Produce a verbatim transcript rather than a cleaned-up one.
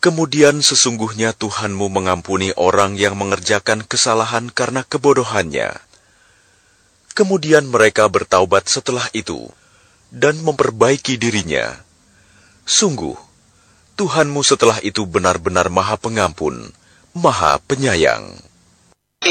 Kemudian sesungguhnya Tuhanmu mengampuni orang yang mengerjakan kesalahan karena kebodohannya. Kemudian mereka bertaubat setelah itu dan memperbaiki dirinya. Sungguh, Tuhanmu setelah itu benar-benar Maha Pengampun, Maha Penyayang.